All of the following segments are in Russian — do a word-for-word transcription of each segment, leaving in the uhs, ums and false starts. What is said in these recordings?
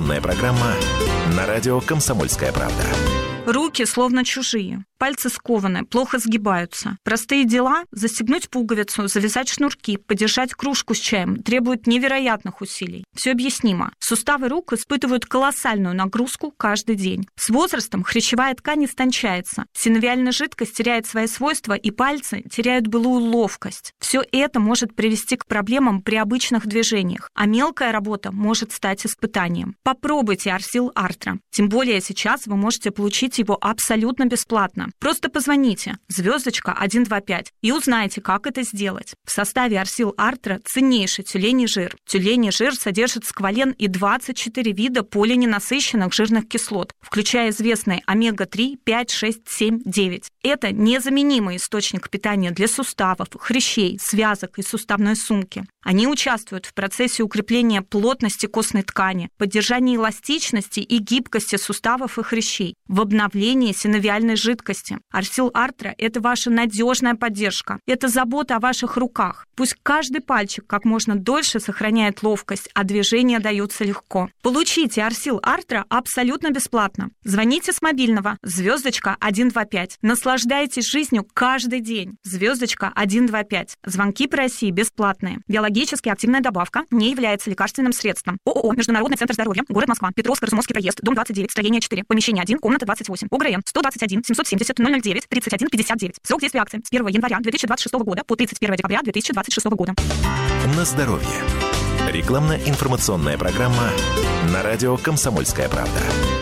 информационная программа на радио «Комсомольская правда». Руки словно чужие, пальцы скованы, плохо сгибаются. Простые дела – застегнуть пуговицу, завязать шнурки, подержать кружку с чаем – требуют невероятных усилий. Все объяснимо. Суставы рук испытывают колоссальную нагрузку каждый день. С возрастом хрящевая ткань истончается, синовиальная жидкость теряет свои свойства, и пальцы теряют былую ловкость. Все это может привести к проблемам при обычных движениях, а мелкая работа может стать испытанием. Попробуйте Арсил Артра. Тем более сейчас вы можете получить его абсолютно бесплатно. Просто позвоните звездочка один два пять и узнайте, как это сделать. В составе Арсил Артра ценнейший тюленей жир. Тюленей жир содержит сквален и двадцать четыре вида полиненасыщенных жирных кислот, включая известные омега три, пять, шесть, семь, девять. Это незаменимый источник питания для суставов, хрящей, связок и суставной сумки. Они участвуют в процессе укрепления плотности костной ткани, поддержания эластичности и гибкости суставов и хрящей, в обновлении синовиальной жидкости. Арсил Артра – это ваша надежная поддержка. Это забота о ваших руках. Пусть каждый пальчик как можно дольше сохраняет ловкость, а движения даются легко. Получите Арсил Артра абсолютно бесплатно. Звоните с мобильного звездочка один два пять. Наслаждайтесь жизнью каждый день. Звездочка один два пять. Звонки по России бесплатные. Биологически активная добавка не является лекарственным средством. ООО «Международный центр здоровья», город Москва, Петровско-Разумовский проезд, дом двадцать девять, строение четыре, помещение один, комната двадцать восемь, ОГРН сто двадцать один семьсот семьдесят ноль ноль девять тридцать один пятьдесят девять. Срок действия акции с первого января две тысячи двадцать шестого года по тридцать первого декабря две тысячи двадцать шестого года. На здоровье. Рекламно-информационная программа на радио «Комсомольская правда».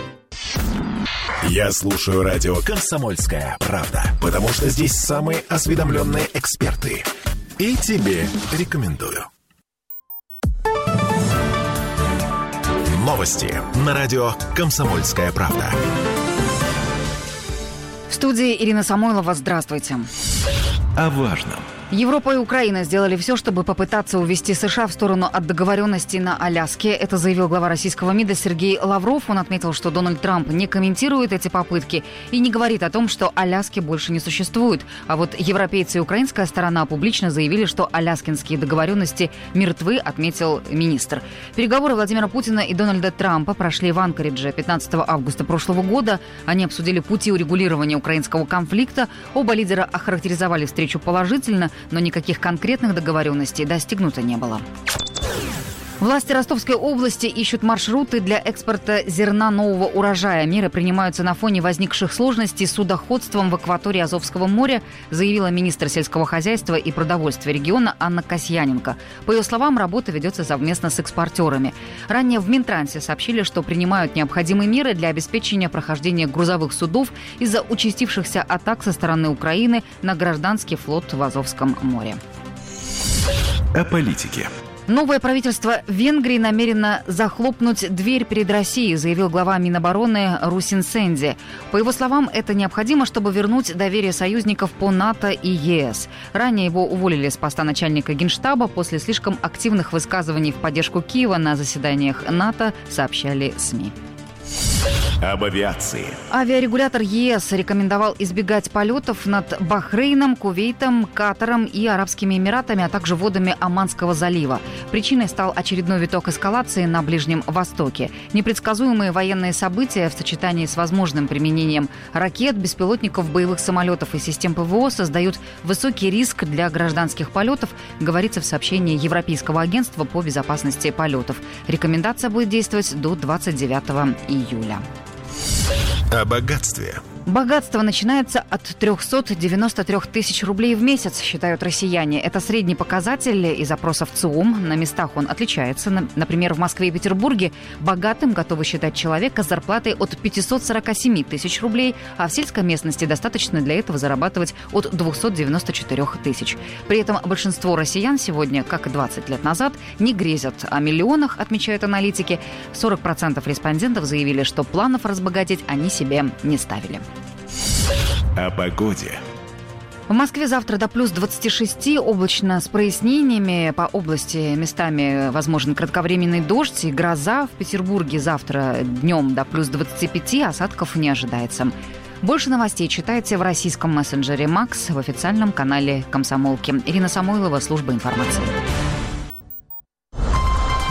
Я слушаю радио «Комсомольская правда», потому что здесь самые осведомленные эксперты. И тебе рекомендую. Новости на радио «Комсомольская правда». В студии Ирина Самойлова. Здравствуйте. О важном. Европа и Украина сделали все, чтобы попытаться увести США в сторону от договоренностей на Аляске. Это заявил глава российского МИДа Сергей Лавров. Он отметил, что Дональд Трамп не комментирует эти попытки и не говорит о том, что Аляски больше не существует. А вот европейцы и украинская сторона публично заявили, что аляскинские договоренности мертвы, отметил министр. Переговоры Владимира Путина и Дональда Трампа прошли в Анкоридже пятнадцатого августа прошлого года. Они обсудили пути урегулирования украинского конфликта. Оба лидера охарактеризовали встречу положительно, но никаких конкретных договоренностей достигнуто не было. Власти Ростовской области ищут маршруты для экспорта зерна нового урожая. Меры принимаются на фоне возникших сложностей с судоходством в акватории Азовского моря, заявила министр сельского хозяйства и продовольствия региона Анна Касьяненко. По ее словам, работа ведется совместно с экспортерами. Ранее в Минтрансе сообщили, что принимают необходимые меры для обеспечения прохождения грузовых судов из-за участившихся атак со стороны Украины на гражданский флот в Азовском море. О политике. Новое правительство Венгрии намерено захлопнуть дверь перед Россией, заявил глава Минобороны Русин Сенди. По его словам, это необходимо, чтобы вернуть доверие союзников по НАТО и ЕС. Ранее его уволили с поста начальника Генштаба после слишком активных высказываний в поддержку Киева на заседаниях НАТО, сообщали СМИ. Об авиации. Авиарегулятор ЕС рекомендовал избегать полетов над Бахрейном, Кувейтом, Катаром и Арабскими Эмиратами, а также водами Оманского залива. Причиной стал очередной виток эскалации на Ближнем Востоке. Непредсказуемые военные события в сочетании с возможным применением ракет, беспилотников, боевых самолетов и систем ПВО создают высокий риск для гражданских полетов, говорится в сообщении Европейского агентства по безопасности полетов. Рекомендация будет действовать до двадцать девятого июля. О богатстве. Богатство начинается от триста девяносто три тысячи рублей в месяц, считают россияне. Это средний показатель из опросов ЦИОМ. На местах он отличается. Например, в Москве и Петербурге богатым готовы считать человека с зарплатой от пятьсот сорок семь тысяч рублей, а в сельской местности достаточно для этого зарабатывать от двести девяносто четыре тысяч. При этом большинство россиян сегодня, как и двадцать лет назад, не грезят о миллионах, отмечают аналитики. сорок процентов респондентов заявили, что планов разбогатеть они себе не ставили. О погоде. В Москве завтра до плюс двадцать шесть, облачно с прояснениями. По области местами возможен кратковременный дождь и гроза. В Петербурге завтра днем до плюс двадцать пять, осадков не ожидается. Больше новостей читайте в российском мессенджере «Макс» в официальном канале «Комсомолки». Ирина Самойлова, служба информации.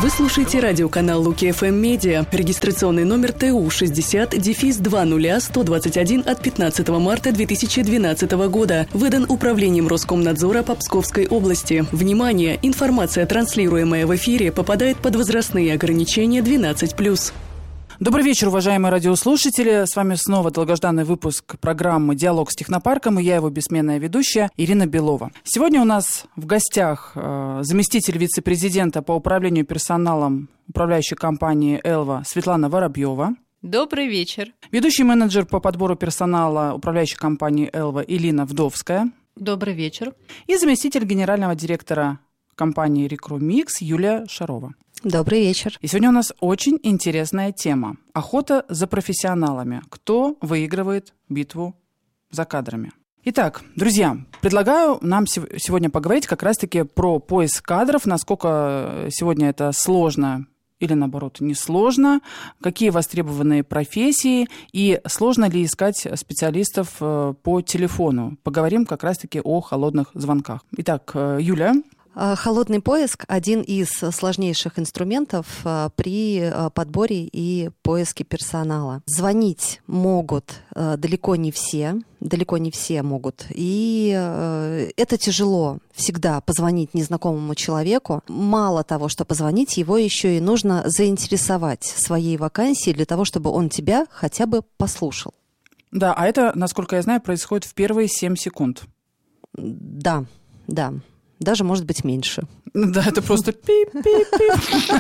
Вы слушаете радиоканал Луки эф эм Медиа. Регистрационный номер Т У шестьдесят дефис два ноль сто двадцать один от пятнадцатого марта две тысячи двенадцатого года. Выдан Управлением Роскомнадзора по Псковской области. Внимание! Информация, транслируемая в эфире, попадает под возрастные ограничения двенадцать плюс. Добрый вечер, уважаемые радиослушатели. С вами снова долгожданный выпуск программы «Диалог с технопарком», и я его бессменная ведущая Ирина Белова. Сегодня у нас в гостях э, заместитель вице-президента по управлению персоналом управляющей компании «Элва» Светлана Воробьева. Добрый вечер. Ведущий менеджер по подбору персонала управляющей компании «Элва» Илина Вдовская. Добрый вечер. И заместитель генерального директора компании «Рекрумикс» Юлия Шарова. Добрый вечер. И сегодня у нас очень интересная тема. Охота за профессионалами. Кто выигрывает битву за кадрами? Итак, друзья, предлагаю нам сегодня поговорить как раз-таки про поиск кадров, насколько сегодня это сложно или, наоборот, несложно, какие востребованные профессии и сложно ли искать специалистов по телефону. Поговорим как раз-таки о холодных звонках. Итак, Юля. Холодный поиск – один из сложнейших инструментов при подборе и поиске персонала. Звонить могут далеко не все, далеко не все могут. И это тяжело всегда позвонить незнакомому человеку. Мало того, что позвонить, его еще и нужно заинтересовать своей вакансией для того, чтобы он тебя хотя бы послушал. Да, а это, насколько я знаю, происходит в первые семь секунд. Да, да. Даже, может быть, меньше. Да, это просто пип-пип-пип.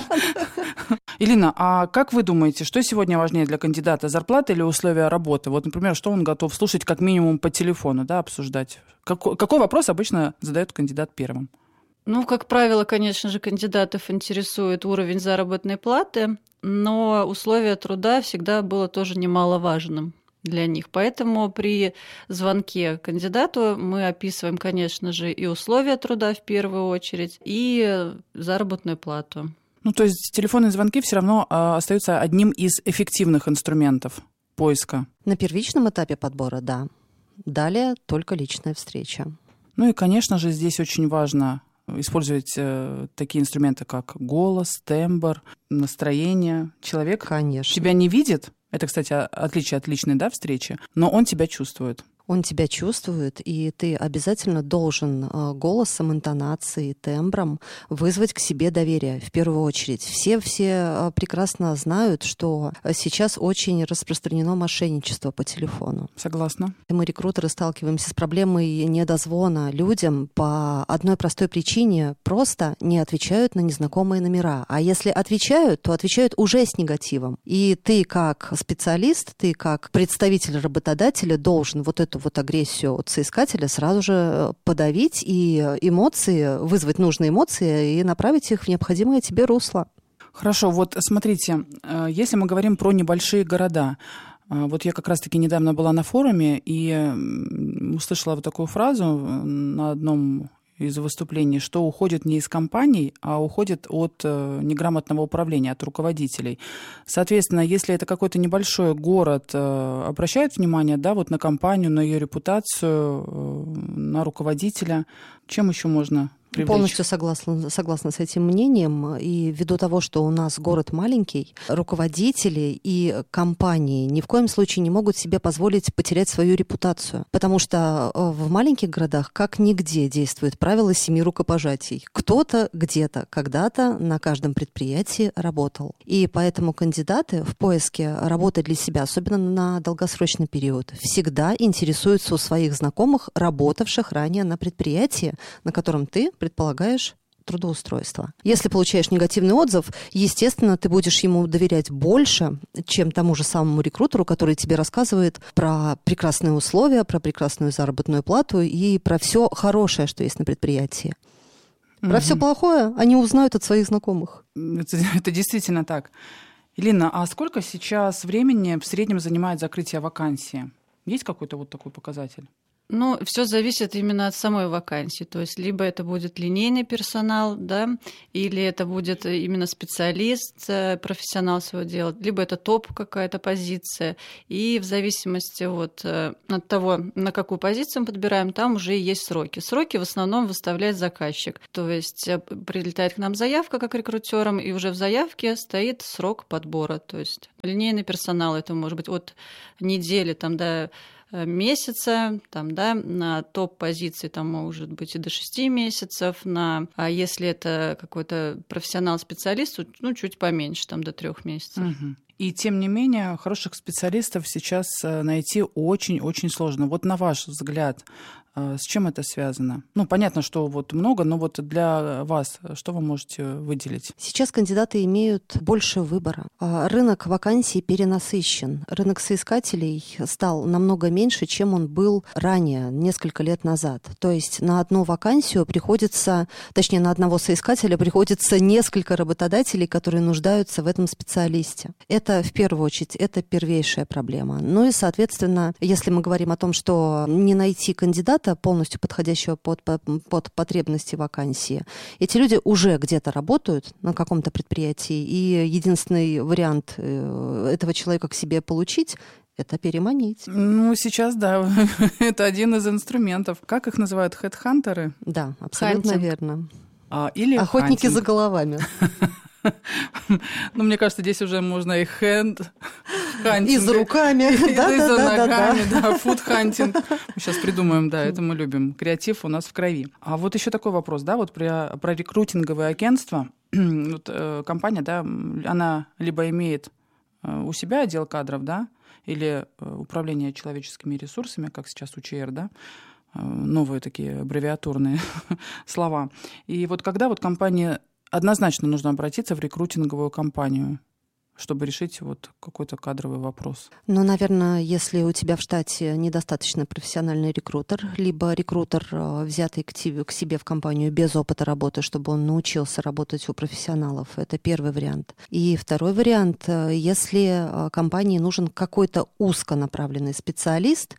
Илина, а как вы думаете, что сегодня важнее для кандидата, зарплата или условия работы? Вот, например, что он готов слушать как минимум по телефону, да, обсуждать? Какой, какой вопрос обычно задает кандидат первым? Ну, как правило, конечно же, кандидатов интересует уровень заработной платы, но условия труда всегда было тоже немаловажным для них. Поэтому при звонке кандидату мы описываем, конечно же, и условия труда в первую очередь, и заработную плату. Ну, то есть телефонные звонки все равно э, остаются одним из эффективных инструментов поиска. На первичном этапе подбора, да. Далее только личная встреча. Ну и, конечно же, здесь очень важно использовать э, такие инструменты, как голос, тембр, настроение. Человек Конечно. Тебя не видит. Это, кстати, отличие от личной, да, встречи, но он тебя чувствует. Он тебя чувствует, и ты обязательно должен голосом, интонацией, тембром вызвать к себе доверие в первую очередь. Все, все прекрасно знают, что сейчас очень распространено мошенничество по телефону. Согласна. Мы, рекрутеры, сталкиваемся с проблемой недозвона людям по одной простой причине: просто не отвечают на незнакомые номера. А если отвечают, то отвечают уже с негативом. И ты как специалист, ты как представитель работодателя должен вот эту вот агрессию от соискателя сразу же подавить и эмоции, вызвать нужные эмоции и направить их в необходимое тебе русло. Хорошо, вот смотрите, если мы говорим про небольшие города, вот я как раз-таки недавно была на форуме и услышала вот такую фразу на одном из выступлений, что уходит не из компаний, а уходит от э, неграмотного управления, от руководителей. Соответственно, если это какой-то небольшой город, э, обращают внимание, да, вот на компанию, на ее репутацию, э, на руководителя, чем еще можно привлечь? Полностью согласна, согласна с этим мнением. И ввиду того, что у нас город маленький, руководители и компании ни в коем случае не могут себе позволить потерять свою репутацию. Потому что в маленьких городах как нигде действует правило семи рукопожатий. Кто-то где-то когда-то на каждом предприятии работал. И поэтому кандидаты в поиске работы для себя, особенно на долгосрочный период, всегда интересуются у своих знакомых, работавших ранее на предприятии, на котором ты предполагаешь трудоустройство. Если получаешь негативный отзыв, естественно, ты будешь ему доверять больше, чем тому же самому рекрутеру, который тебе рассказывает про прекрасные условия, про прекрасную заработную плату и про все хорошее, что есть на предприятии. Про mm-hmm. все плохое они узнают от своих знакомых. Это, это действительно так. Илина, а сколько сейчас времени в среднем занимает закрытие вакансии? Есть какой-то вот такой показатель? Ну, все зависит именно от самой вакансии. То есть либо это будет линейный персонал, да, или это будет именно специалист, профессионал своего дела, либо это топ какая-то позиция. И в зависимости вот от того, на какую позицию мы подбираем, там уже есть сроки. Сроки в основном выставляет заказчик. То есть прилетает к нам заявка как рекрутерам, и уже в заявке стоит срок подбора. То есть линейный персонал, это может быть от недели там, до месяца, там, да, на топ-позиции там может быть и до шести месяцев, на, а если это какой-то профессионал-специалист, ну, чуть поменьше, там, до трех месяцев. Угу. И тем не менее, хороших специалистов сейчас найти очень-очень сложно. Вот на ваш взгляд, с чем это связано? Ну, понятно, что вот много, но вот для вас что вы можете выделить? Сейчас кандидаты имеют больше выбора. Рынок вакансий перенасыщен. Рынок соискателей стал намного меньше, чем он был ранее, несколько лет назад. То есть на одну вакансию приходится, точнее, на одного соискателя приходится несколько работодателей, которые нуждаются в этом специалисте. Это, в первую очередь, это первейшая проблема. Ну и, соответственно, если мы говорим о том, что не найти кандидата, полностью подходящего под, под потребности вакансии. Эти люди уже где-то работают на каком-то предприятии, и единственный вариант этого человека к себе получить — это переманить. Ну, сейчас, да, это один из инструментов. Как их называют? Хедхантеры? Да, абсолютно Хантинг. Верно. А, или охотники хантинг. за головами. Ну, мне кажется, здесь уже можно и хенд хантинг. И за руками. И да, за да, да, ногами, да. да, фуд-хантинг. Мы сейчас придумаем, да, это мы любим. Креатив у нас в крови. А вот еще такой вопрос, да, вот про, про рекрутинговые агентства. Вот, э, компания, да, она либо имеет э, у себя отдел кадров, да, или э, управление человеческими ресурсами, как сейчас у ЧР, да, новые такие аббревиатурные слова. И вот когда вот компания... Однозначно нужно обратиться в рекрутинговую компанию, чтобы решить вот какой-то кадровый вопрос. Ну, наверное, если у тебя в штате недостаточно профессиональный рекрутер, либо рекрутер, взятый к тебе, к себе в компанию без опыта работы, чтобы он научился работать у профессионалов, это первый вариант. И второй вариант, если компании нужен какой-то узконаправленный специалист,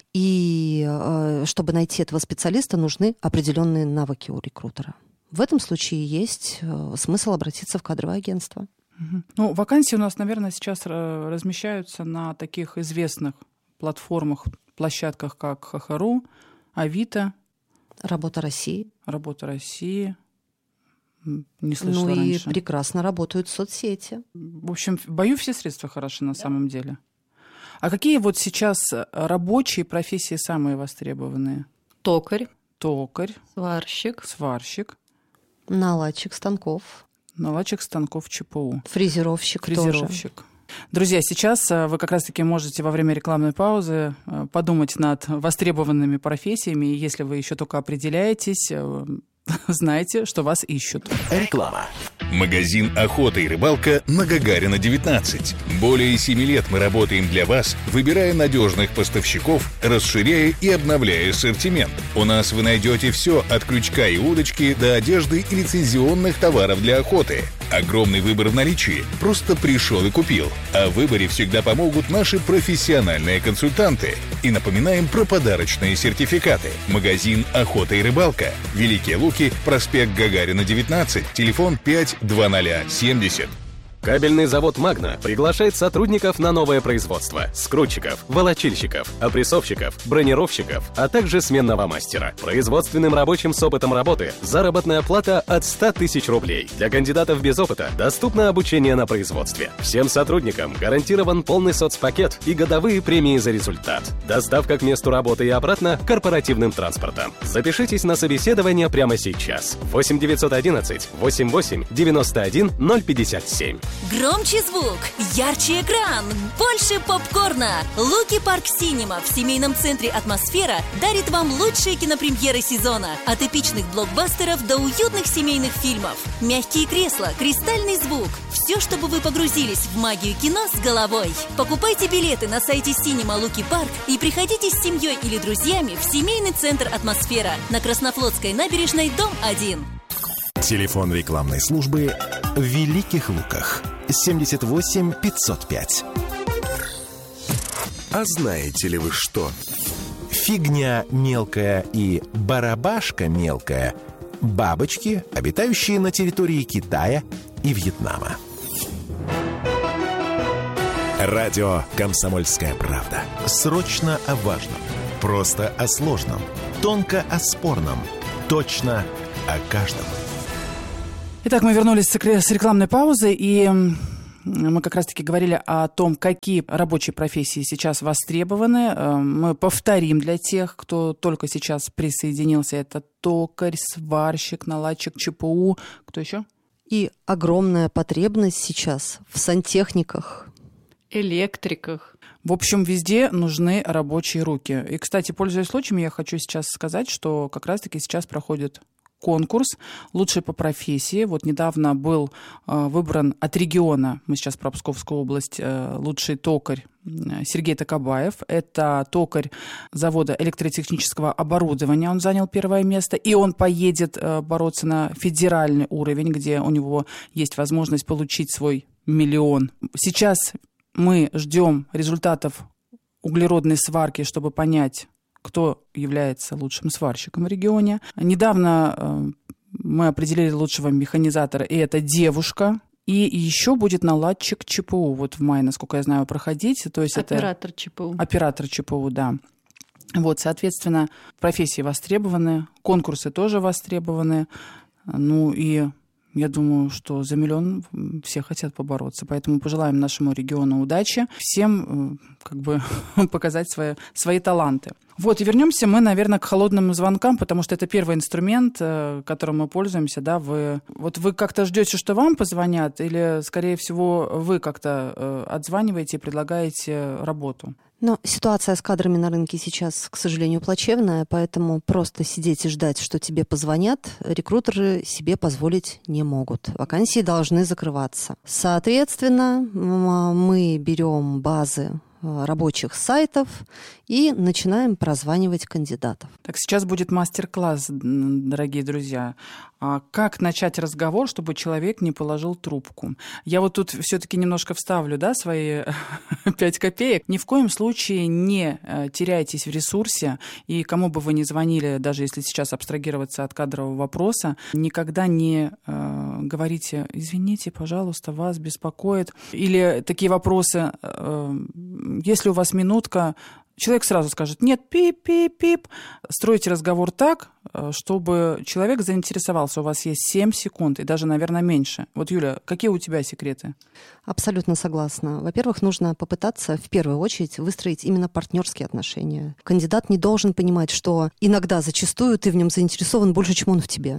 и чтобы найти этого специалиста, нужны определенные навыки у рекрутера. В этом случае есть смысл обратиться в кадровое агентство. Ну, вакансии у нас, наверное, сейчас размещаются на таких известных платформах, площадках, как Хохору, Авито. Работа России. Работа России. Не слышала ну раньше. И прекрасно работают соцсети. В общем, в бою все средства хороши на да. самом деле. А какие вот сейчас рабочие профессии самые востребованные? Токарь. Токарь. Сварщик. Сварщик. Наладчик станков. Наладчик станков ЧПУ. Фрезеровщик, Фрезеровщик тоже. Друзья, сейчас вы как раз-таки можете во время рекламной паузы подумать над востребованными профессиями. И если вы еще только определяетесь, знайте, что вас ищут. Реклама. Магазин «Охота и рыбалка» на Гагарина, девятнадцать. Более семи лет мы работаем для вас, выбирая надежных поставщиков, расширяя и обновляя ассортимент. У нас вы найдете все от крючка и удочки до одежды и лицензионных товаров для охоты. Огромный выбор в наличии. Просто пришел и купил. О выборе всегда помогут наши профессиональные консультанты. И напоминаем про подарочные сертификаты. Магазин «Охота и рыбалка». Великие Луки, проспект Гагарина, девятнадцать, телефон пять два ноль семьдесят. Кабельный завод «Магна» приглашает сотрудников на новое производство. Скрутчиков, волочильщиков, опрессовщиков, бронировщиков, а также сменного мастера. Производственным рабочим с опытом работы заработная плата от ста тысяч рублей. Для кандидатов без опыта доступно обучение на производстве. Всем сотрудникам гарантирован полный соцпакет и годовые премии за результат. Доставка к месту работы и обратно корпоративным транспортом. Запишитесь на собеседование прямо сейчас. восемь девятьсот одиннадцать восемьдесят восемь девяносто один ноль пятьдесят семь. Громче звук, ярче экран, больше попкорна. Луки Парк Синема в семейном центре «Атмосфера» дарит вам лучшие кинопремьеры сезона. От эпичных блокбастеров до уютных семейных фильмов. Мягкие кресла, кристальный звук. Все, чтобы вы погрузились в магию кино с головой. Покупайте билеты на сайте Синема Луки Парк и приходите с семьей или друзьями в семейный центр «Атмосфера» на Краснофлотской набережной, дом один. Телефон рекламной службы в Великих Луках. семьдесят восемь пятьсот пять. А знаете ли вы что? фигня мелкая и барабашка мелкая – бабочки, обитающие на территории Китая и Вьетнама. Радио «Комсомольская правда». Срочно о важном. Просто о сложном. Тонко о спорном. Точно о каждом. Итак, мы вернулись с рекламной паузы, и мы как раз-таки говорили о том, какие рабочие профессии сейчас востребованы. Мы повторим для тех, кто только сейчас присоединился. Это токарь, сварщик, наладчик ЧПУ. Кто еще? И огромная потребность сейчас в сантехниках. Электриках. В общем, везде нужны рабочие руки. И, кстати, пользуясь случаем, я хочу сейчас сказать, что как раз-таки сейчас проходит конкурс «Лучший по профессии». Вот недавно был э, выбран от региона, мы сейчас про Псковскую область, э, лучший токарь Сергей Токобаев. Это токарь завода электротехнического оборудования. Он занял первое место, и он поедет э, бороться на федеральный уровень, где у него есть возможность получить свой миллион. Сейчас мы ждем результатов углеродной сварки, чтобы понять, кто является лучшим сварщиком в регионе. Недавно э, мы определили лучшего механизатора, и это девушка. И еще будет наладчик ЧПУ. Вот в мае, насколько я знаю, проходить. То есть оператор это ЧПУ. Оператор ЧПУ, да. Вот, соответственно, профессии востребованы, конкурсы тоже востребованы. Ну и я думаю, что за миллион все хотят побороться. Поэтому пожелаем нашему региону удачи, всем как бы показать свои, свои таланты. Вот, и вернемся мы, наверное, к холодным звонкам, потому что это первый инструмент, которым мы пользуемся. Да? Вы, вот вы как-то ждете, что вам позвонят, или, скорее всего, вы как-то отзваниваете и предлагаете работу? Но ситуация с кадрами на рынке сейчас, к сожалению, плачевная, поэтому просто сидеть и ждать, что тебе позвонят, рекрутеры себе позволить не могут. Вакансии должны закрываться. Соответственно, мы берем базы рабочих сайтов и начинаем прозванивать кандидатов. Так, сейчас будет мастер-класс, дорогие друзья. Как начать разговор, чтобы человек не положил трубку? Я вот тут все-таки немножко вставлю, да, свои пять копеек. Ни в коем случае не теряйтесь в ресурсе, и кому бы вы ни звонили, даже если сейчас абстрагироваться от кадрового вопроса, никогда не э, говорите: извините, пожалуйста, вас беспокоит. Или такие вопросы: э, если у вас минутка, человек сразу скажет: нет, пип-пип-пип. Стройте разговор так, чтобы человек заинтересовался. У вас есть семь секунд, и даже, наверное, меньше. Вот, Юля, какие у тебя секреты? Абсолютно согласна. Во-первых, нужно попытаться в первую очередь выстроить именно партнерские отношения. Кандидат не должен понимать, что иногда, зачастую, ты в нем заинтересован больше, чем он в тебе.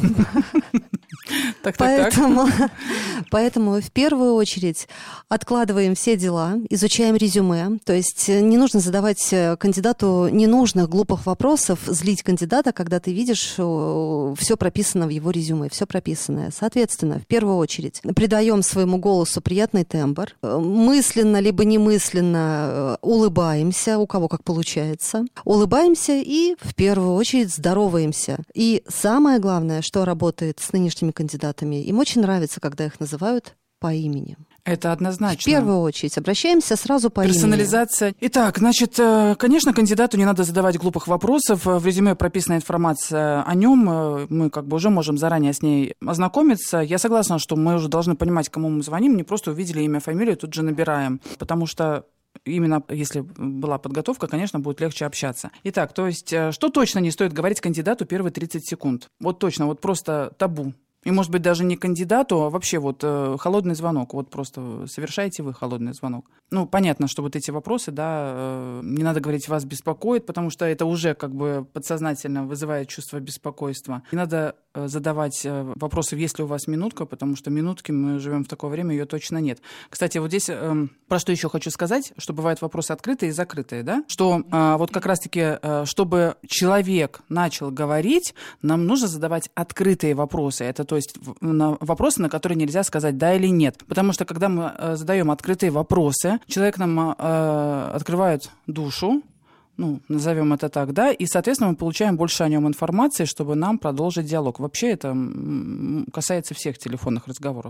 Так, так, поэтому, так. поэтому в первую очередь откладываем все дела, изучаем резюме. То есть не нужно задавать кандидату ненужных, глупых вопросов, злить кандидата, когда ты видишь, все прописано в его резюме, все прописанное. Соответственно, в первую очередь придаем своему голосу приятный тембр. Мысленно либо немысленно улыбаемся, у кого как получается. Улыбаемся и в первую очередь здороваемся. И самое главное, что работает с нынешними кандидатами, им очень нравится, когда их называют по имени. Это однозначно. В первую очередь обращаемся сразу по имени. Персонализация. Итак, значит, конечно, кандидату не надо задавать глупых вопросов. В резюме прописана информация о нем. Мы как бы уже можем заранее с ней ознакомиться. Я согласна, что мы уже должны понимать, кому мы звоним. Не просто увидели имя, фамилию, тут же набираем. Потому что именно если была подготовка, конечно, будет легче общаться. Итак, то есть, что точно не стоит говорить кандидату первые тридцать секунд? Вот точно, вот просто табу. И, может быть, даже не кандидату, а вообще вот э, холодный звонок. Вот просто совершаете вы холодный звонок. Ну, понятно, что вот эти вопросы, да, э, не надо говорить «вас беспокоит», потому что это уже как бы подсознательно вызывает чувство беспокойства. Не надо э, задавать э, вопросы «есть ли у вас минутка», потому что минутки, мы живем в такое время, ее точно нет. Кстати, вот здесь э, про что еще хочу сказать, что бывают вопросы открытые и закрытые, да? Что э, вот как раз-таки, э, чтобы человек начал говорить, нам нужно задавать открытые вопросы. Это то есть на вопросы, на которые нельзя сказать «да» или «нет». Потому что, когда мы э, задаем открытые вопросы, человек нам э, открывает душу, ну, назовем это так, да, и, соответственно, мы получаем больше о нем информации, чтобы нам продолжить диалог. Вообще это касается всех телефонных разговоров.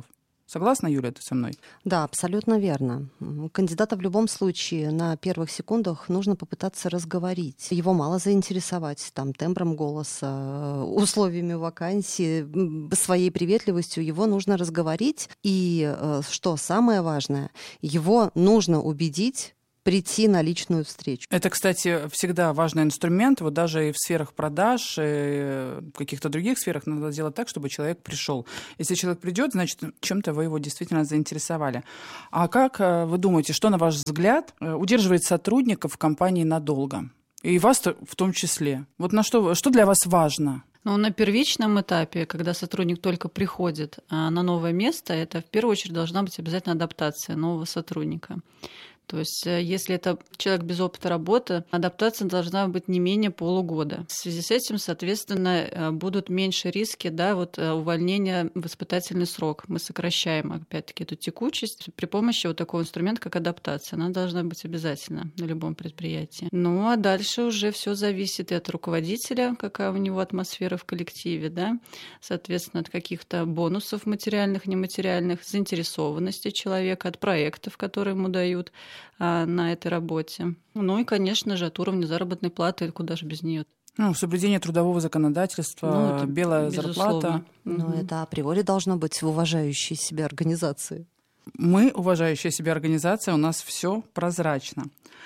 Согласна, Юля, ты со мной? Да, абсолютно верно. Кандидата в любом случае на первых секундах нужно попытаться разговорить. Его мало заинтересовать там тембром голоса, условиями вакансии, своей приветливостью. Его нужно разговорить. И, что самое важное, его нужно убедить прийти на личную встречу. Это, кстати, всегда важный инструмент. Вот даже и в сферах продаж, и в каких-то других сферах надо делать так, чтобы человек пришел. Если человек придет, значит, чем-то вы его действительно заинтересовали. А как вы думаете, что, на ваш взгляд, удерживает сотрудников в компании надолго? И вас в том числе. Вот на что, что для вас важно? Ну, на первичном этапе, когда сотрудник только приходит на новое место, это в первую очередь должна быть обязательно адаптация нового сотрудника. То есть, если это человек без опыта работы, адаптация должна быть не менее полугода. В связи с этим, соответственно, будут меньше риски, да, вот, увольнения в испытательный срок. Мы сокращаем, опять-таки, эту текучесть при помощи вот такого инструмента, как адаптация. Она должна быть обязательно на любом предприятии. Ну, а дальше уже все зависит и от руководителя, какая у него атмосфера в коллективе, да, соответственно, от каких-то бонусов материальных, нематериальных, заинтересованности человека, от проектов, которые ему дают на этой работе. Ну и, конечно же, от уровня заработной платы, куда же без нее. Ну, соблюдение трудового законодательства, ну, белая безусловно. Зарплата. Ну, угу. Это априори должно быть в уважающей себя организации. Мы, уважающая себя организация, у нас все прозрачно.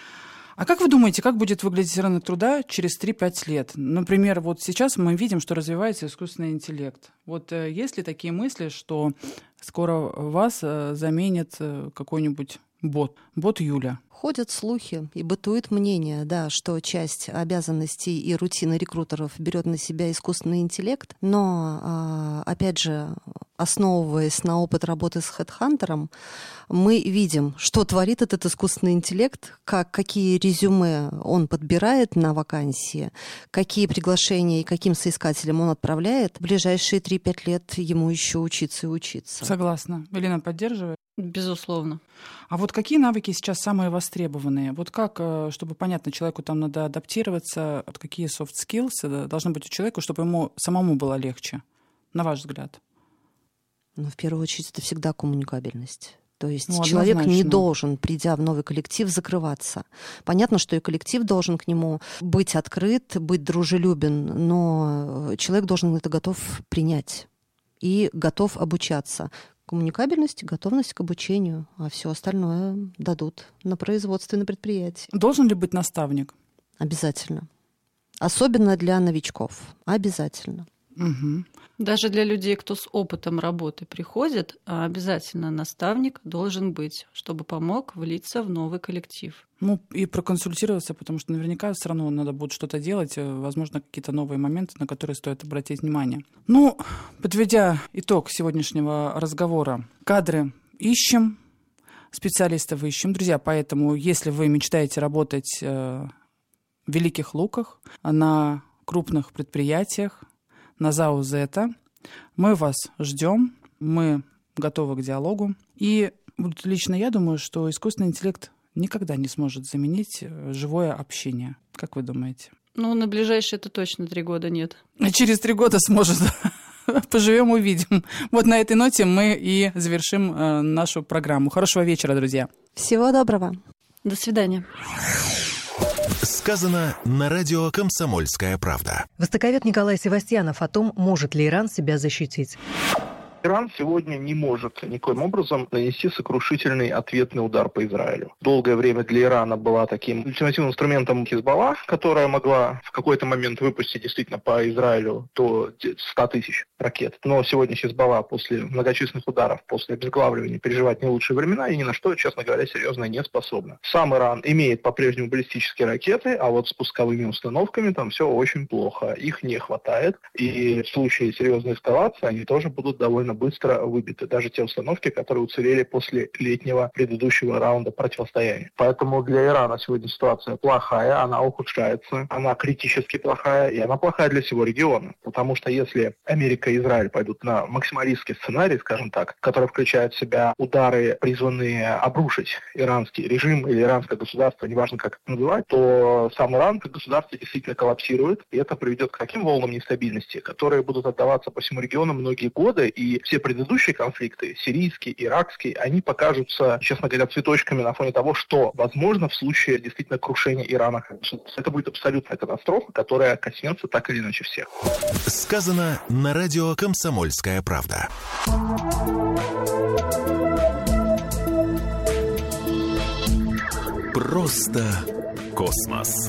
А как вы думаете, как будет выглядеть рынок труда через три-пять лет? Например, вот сейчас мы видим, что развивается искусственный интеллект. Вот есть ли такие мысли, что скоро вас заменит какой-нибудь бот, бот Юля? Ходят слухи и бытует мнение, да, что часть обязанностей и рутины рекрутеров берет на себя искусственный интеллект, но, опять же, основываясь на опыт работы с хедхантером, мы видим, что творит этот искусственный интеллект, как, какие резюме он подбирает на вакансии, какие приглашения и каким соискателям он отправляет. В ближайшие три-пять лет ему еще учиться и учиться. Согласна. Элина поддерживает? Безусловно. А вот какие навыки сейчас самые востребованные? Вот как, чтобы понятно, человеку там надо адаптироваться, вот какие soft skills должны быть у человека, чтобы ему самому было легче, на ваш взгляд? Ну, в первую очередь, это всегда коммуникабельность. То есть ну, человек не должен, придя в новый коллектив, закрываться. Понятно, что и коллектив должен к нему быть открыт, быть дружелюбен, но человек должен это готов принять и готов обучаться. Коммуникабельность, готовность к обучению, а все остальное дадут на производстве, на предприятии. Должен ли быть наставник? Обязательно. Особенно для новичков. Обязательно. Угу. Даже для людей, кто с опытом работы приходит, обязательно наставник должен быть, чтобы помог влиться в новый коллектив. Ну и проконсультироваться, потому что наверняка все равно надо будет что-то делать, возможно, какие-то новые моменты, на которые стоит обратить внимание. Ну, подведя итог сегодняшнего разговора, кадры ищем, специалистов ищем. Друзья, поэтому, если вы мечтаете работать в Великих Луках, на крупных предприятиях, на ЗАО «Зета», мы вас ждем, мы готовы к диалогу. И вот лично я думаю, что искусственный интеллект никогда не сможет заменить живое общение. Как вы думаете? Ну, на ближайшие это точно три года нет. А через три года сможет. Поживем, увидим. Вот на этой ноте мы и завершим э, нашу программу. Хорошего вечера, друзья. Всего доброго. До свидания. Сказано на радио «Комсомольская правда». Востоковед Николай Севастьянов о том, может ли Иран себя защитить. Иран сегодня не может никоим образом нанести сокрушительный ответный удар по Израилю. Долгое время для Ирана была таким ультимативным инструментом Хизбалла, которая могла в какой-то момент выпустить действительно по Израилю до ста тысяч ракет. Но сегодня Хизбалла после многочисленных ударов, после обезглавливания переживает не лучшие времена и ни на что, честно говоря, серьезно не способна. Сам Иран имеет по-прежнему баллистические ракеты, а вот с пусковыми установками там все очень плохо. Их не хватает. И в случае серьезной эскалации они тоже будут довольно быстро выбиты. Даже те установки, которые уцелели после летнего предыдущего раунда противостояния. Поэтому для Ирана сегодня ситуация плохая, она ухудшается, она критически плохая, и она плохая для всего региона. Потому что если Америка и Израиль пойдут на максималистский сценарий, скажем так, который включает в себя удары, призванные обрушить иранский режим или иранское государство, неважно как это называть, то сам Иран как государство действительно коллапсирует, и это приведет к таким волнам нестабильности, которые будут отдаваться по всему региону многие годы, и все предыдущие конфликты, сирийский, иракский, они покажутся, честно говоря, цветочками на фоне того, что возможно в случае действительно крушения Ирана. Это будет абсолютная катастрофа, которая коснется так или иначе всех. Сказано на радио «Комсомольская правда». Просто космос.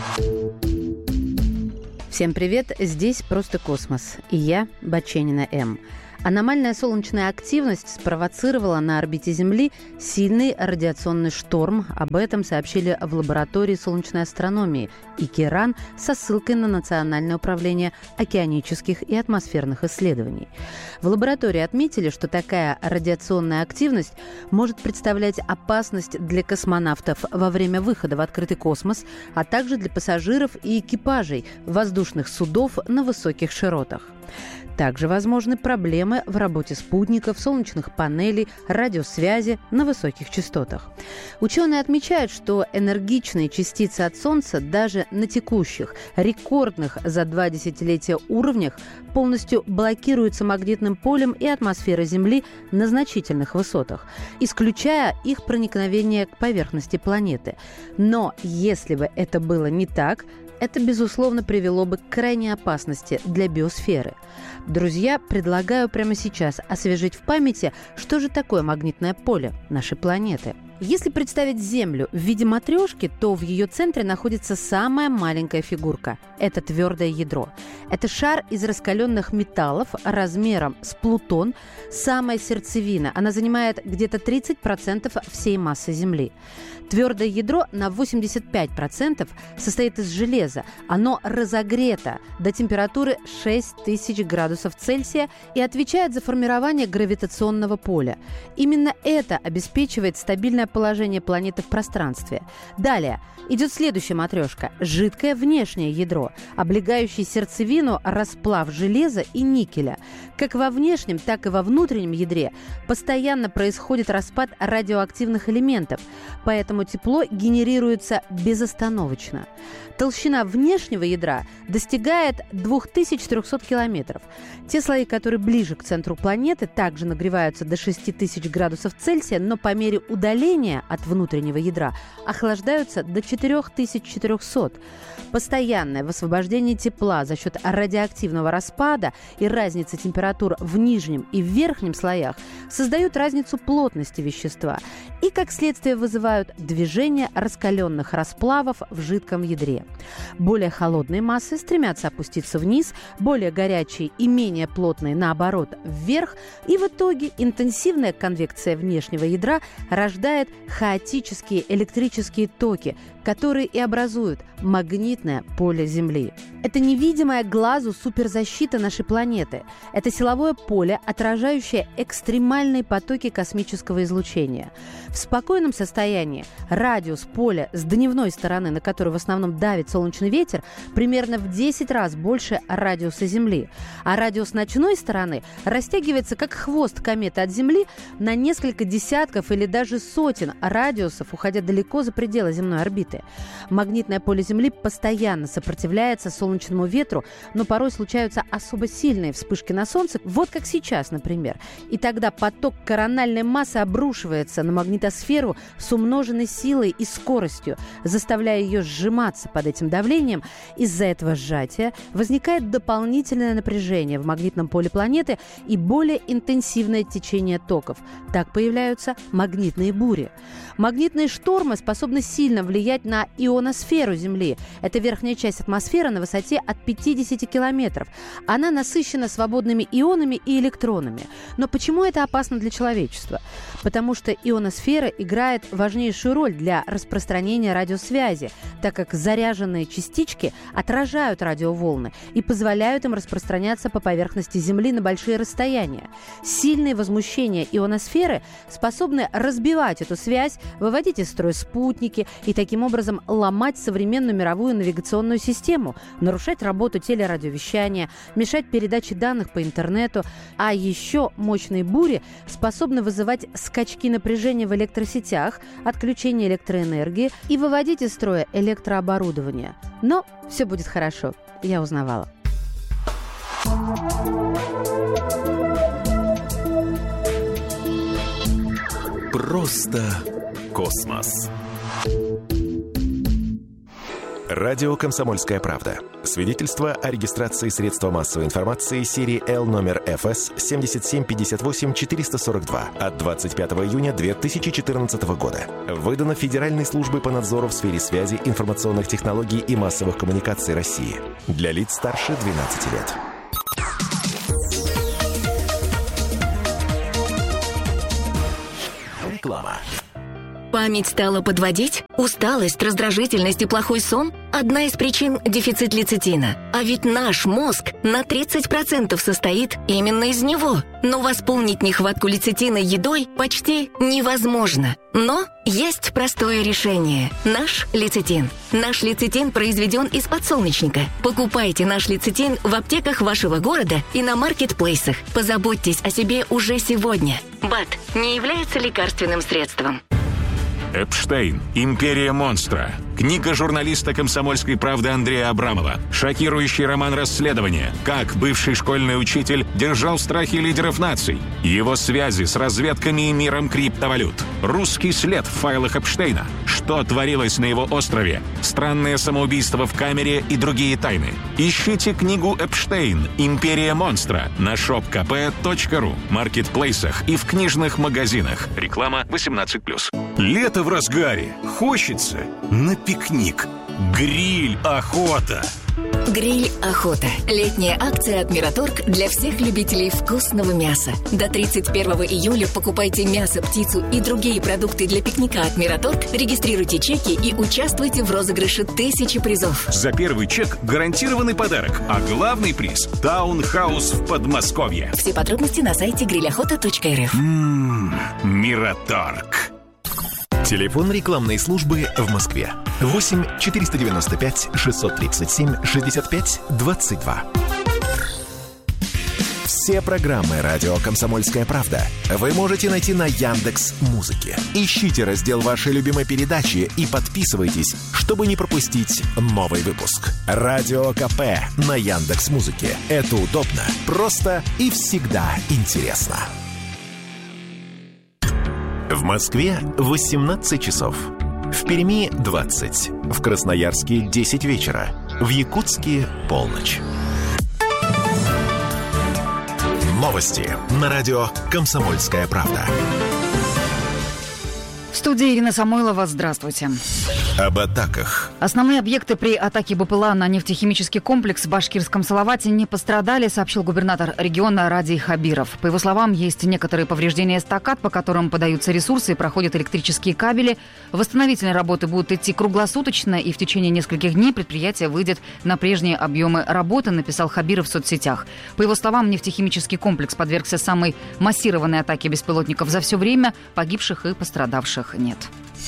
Всем привет, здесь «Просто космос» и я, Баченина М. Аномальная солнечная активность спровоцировала на орбите Земли сильный радиационный шторм. Об этом сообщили в лаборатории солнечной астрономии ИКИРАН со ссылкой на Национальное управление океанических и атмосферных исследований. В лаборатории отметили, что такая радиационная активность может представлять опасность для космонавтов во время выхода в открытый космос, а также для пассажиров и экипажей воздушных судов на высоких широтах. Также возможны проблемы в работе спутников, солнечных панелей, радиосвязи на высоких частотах. Ученые отмечают, что энергичные частицы от Солнца даже на текущих, рекордных за два десятилетия уровнях полностью блокируются магнитным полем и атмосферой Земли на значительных высотах, исключая их проникновение к поверхности планеты. Но если бы это было не так, это, безусловно, привело бы к крайней опасности для биосферы. Друзья, предлагаю прямо сейчас освежить в памяти, что же такое магнитное поле нашей планеты. Если представить Землю в виде матрешки, то в ее центре находится самая маленькая фигурка – это твердое ядро. Это шар из раскаленных металлов размером с Плутон, самая сердцевина. Она занимает где-то тридцать процентов всей массы Земли. Твердое ядро на восемьдесят пять процентов состоит из железа. Оно разогрето до температуры шесть тысяч градусов Цельсия и отвечает за формирование гравитационного поля. Именно это обеспечивает стабильное положение планеты в пространстве. Далее идет следующая матрешка – жидкое внешнее ядро, облегающее сердцевину расплав железа и никеля. Как во внешнем, так и во внутреннем ядре постоянно происходит распад радиоактивных элементов, поэтому тепло генерируется безостановочно. Толщина внешнего ядра достигает две тысячи четыреста километров. Те слои, которые ближе к центру планеты, также нагреваются до шесть тысяч градусов Цельсия, но по мере удаления от внутреннего ядра охлаждаются до четыре тысячи четыреста. Постоянное высвобождение тепла за счет радиоактивного распада и разницы температур в нижнем и в верхнем слоях создают разницу плотности вещества и, как следствие, вызывают движение раскаленных расплавов в жидком ядре. Более холодные массы стремятся опуститься вниз, более горячие и менее плотные, наоборот, вверх, и в итоге интенсивная конвекция внешнего ядра рождает хаотические электрические токи, которые и образуют магнитное поле Земли. Это невидимая глазу суперзащита нашей планеты. Это силовое поле, отражающее экстремальные потоки космического излучения. В спокойном состоянии радиус поля с дневной стороны, на которую в основном давит солнечный ветер, примерно в десять раз больше радиуса Земли. А радиус ночной стороны растягивается как хвост кометы от Земли на несколько десятков или даже сотен радиусов, уходя далеко за пределы земной орбиты. Магнитное поле Земли постоянно сопротивляется солнечному ветру, но порой случаются особо сильные вспышки на Солнце, вот как сейчас, например. И тогда поток корональной массы обрушивается на магнитосферу с умноженной силой и скоростью, заставляя ее сжиматься под этим давлением. Из-за этого сжатия возникает дополнительное напряжение в магнитном поле планеты и более интенсивное течение токов. Так появляются магнитные бури. Магнитные штормы способны сильно влиять на ионосферу Земли. Это верхняя часть атмосферы на высоте от пятидесяти километров. Она насыщена свободными ионами и электронами. Но почему это опасно для человечества? Потому что ионосфера играет важнейшую роль для распространения радиосвязи, так как заряженные частички отражают радиоволны и позволяют им распространяться по поверхности Земли на большие расстояния. Сильные возмущения ионосферы способны разбивать эту связь, выводить из строя спутники и таким образом ломать современную мировую навигационную систему, нарушать работу телерадиовещания, мешать передаче данных по интернету. А еще мощные бури способны вызывать скачки напряжения в электросетях, отключение электроэнергии и выводить из строя электрооборудование. Но все будет хорошо, я узнавала. Просто космос. Радио «Комсомольская правда». Свидетельство о регистрации средства массовой информации серии Л номер эф эс семь семь пять восемь четыре сорок два от двадцать пятого июня две тысячи четырнадцатого года. Выдано Федеральной службой по надзору в сфере связи, информационных технологий и массовых коммуникаций России. Для лиц старше двенадцати лет. Реклама. Память стала подводить? Усталость, раздражительность и плохой сон? Одна из причин – дефицит лецитина. А ведь наш мозг на тридцать процентов состоит именно из него. Но восполнить нехватку лецитина едой почти невозможно. Но есть простое решение – наш лецитин. Наш лецитин произведен из подсолнечника. Покупайте наш лецитин в аптеках вашего города и на маркетплейсах. Позаботьтесь о себе уже сегодня. БАД не является лекарственным средством. Эпштейн. Империя монстра. Книга журналиста «Комсомольской правды» Андрея Абрамова. Шокирующий роман расследования. Как бывший школьный учитель держал в страхе лидеров наций. Его связи с разведками и миром криптовалют. Русский след в файлах Эпштейна. Что творилось на его острове. Странное самоубийство в камере и другие тайны. Ищите книгу «Эпштейн. Империя монстра» на шоп ка пэ точка ру, маркетплейсах и в книжных магазинах. Реклама восемнадцать плюс. Лето в разгаре. Хочется на пикник. Гриль охота. Гриль охота. Летняя акция от Мираторг для всех любителей вкусного мяса. До тридцать первого июля покупайте мясо, птицу и другие продукты для пикника от Мираторг, регистрируйте чеки и участвуйте в розыгрыше тысячи призов. За первый чек гарантированный подарок, а главный приз – таунхаус в Подмосковье. Все подробности на сайте гриль охота точка эр эф. Ммм, Мираторг. Телефон рекламной службы в Москве. восемь четыреста девяносто пять шестьсот тридцать семь шестьдесят пять двадцать два. Все программы «Радио Комсомольская правда» вы можете найти на Яндекс.Музыке. Ищите раздел вашей любимой передачи и подписывайтесь, чтобы не пропустить новый выпуск. Радио КП на Яндекс.Музыке. Это удобно, просто и всегда интересно. В Москве восемнадцать часов. В Перми двадцать. В Красноярске десять вечера. В Якутске полночь. Новости на радио «Комсомольская правда». В студии Ирина Самойлова. Здравствуйте. Об атаках. Основные объекты при атаке БПЛА на нефтехимический комплекс в башкирском Салавате не пострадали, сообщил губернатор региона Радий Хабиров. По его словам, есть некоторые повреждения эстакад, по которым подаются ресурсы и проходят электрические кабели. Восстановительные работы будут идти круглосуточно, и в течение нескольких дней предприятие выйдет на прежние объемы работы, написал Хабиров в соцсетях. По его словам, нефтехимический комплекс подвергся самой массированной атаке беспилотников за все время. Погибших и пострадавших нет.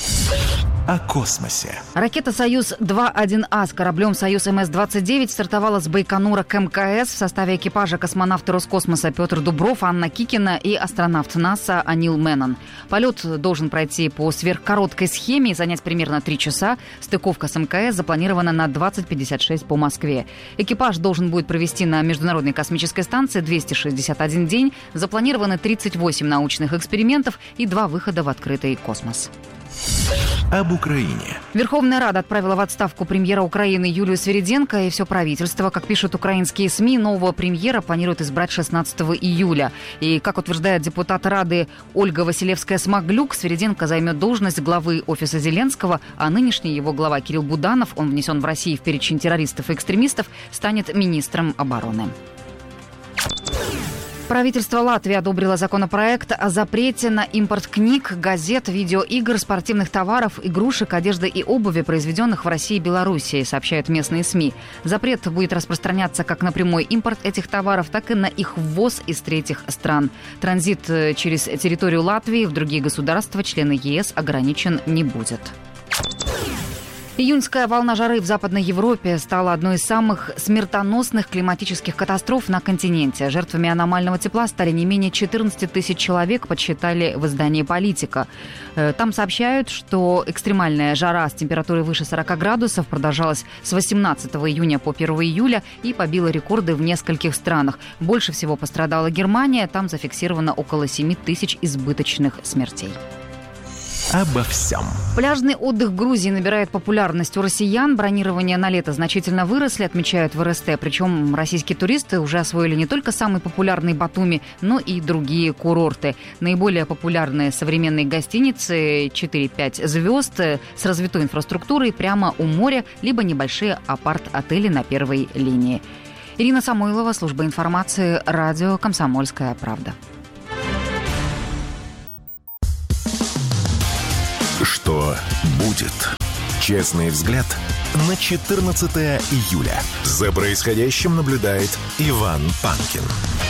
О космосе. Ракета «Союз-два один А» с кораблем «Союз эм эс двадцать девять» стартовала с Байконура к эм ка эс в составе экипажа космонавты Роскосмоса Петр Дубров, Анна Кикина и астронавт НАСА Анил Меннон. Полет должен пройти по сверхкороткой схеме и занять примерно три часа. Стыковка с эм ка эс запланирована на двадцать пятьдесят шесть по Москве. Экипаж должен будет провести на Международной космической станции двести шестьдесят один день. Запланированы тридцать восемь научных экспериментов и два выхода в открытый космос. Об Украине. Верховная Рада отправила в отставку премьера Украины Юлию Свириденко и все правительство. Как пишут украинские СМИ, нового премьера планируют избрать шестнадцатого июля. И, как утверждает депутат Рады Ольга Василевская-Смаглюк, Свириденко займет должность главы офиса Зеленского, а нынешний его глава Кирилл Буданов, он внесен в Россию в перечень террористов и экстремистов, станет министром обороны. Правительство Латвии одобрило законопроект о запрете на импорт книг, газет, видеоигр, спортивных товаров, игрушек, одежды и обуви, произведенных в России и Белоруссии, сообщают местные СМИ. Запрет будет распространяться как на прямой импорт этих товаров, так и на их ввоз из третьих стран. Транзит через территорию Латвии в другие государства, члены е эс, ограничен не будет. Июньская волна жары в Западной Европе стала одной из самых смертоносных климатических катастроф на континенте. Жертвами аномального тепла стали не менее четырнадцать тысяч человек, подсчитали в издании «Политика». Там сообщают, что экстремальная жара с температурой выше сорока градусов продолжалась с восемнадцатого июня по первого июля и побила рекорды в нескольких странах. Больше всего пострадала Германия, там зафиксировано около семи тысяч избыточных смертей. обо всем. Пляжный отдых в Грузии набирает популярность у россиян. Бронирования на лето значительно выросли, отмечают в эр эс тэ. Причем российские туристы уже освоили не только самый популярный Батуми, но и другие курорты. Наиболее популярные современные гостиницы четыре-пять звезд с развитой инфраструктурой прямо у моря, либо небольшие апарт-отели на первой линии. Ирина Самойлова, служба информации, радио «Комсомольская правда». Что будет? Честный взгляд на четырнадцатое июля. За происходящим наблюдает Иван Панкин.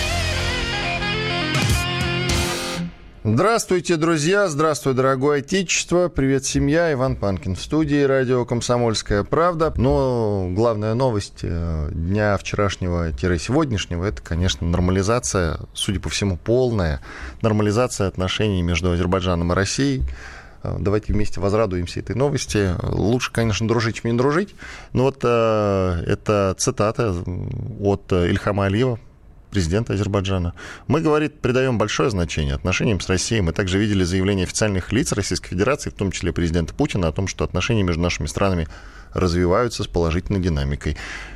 Здравствуйте, друзья! Здравствуй, дорогое отечество! Привет, семья! Иван Панкин в студии радио «Комсомольская правда». Но главная новость дня вчерашнего-сегодняшнего – это, конечно, нормализация, судя по всему, полная нормализация отношений между Азербайджаном и Россией. Давайте вместе возрадуемся этой новости. Лучше, конечно, дружить, чем не дружить. Но вот э, это цитата от Ильхама Алиева, президента Азербайджана. Мы, говорит, придаем большое значение отношениям с Россией. Мы также видели заявления официальных лиц Российской Федерации, в том числе президента Путина, о том, что отношения между нашими странами развиваются с положительной динамикой.